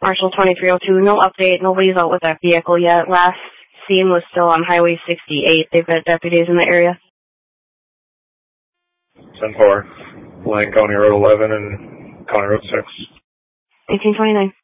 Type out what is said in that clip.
Marshall 2302, no update. Nobody's out with that vehicle yet. Last seen was still on Highway 68. They've got deputies in the area. 10-4, Lane County Road 11 and County Road 6. 1829.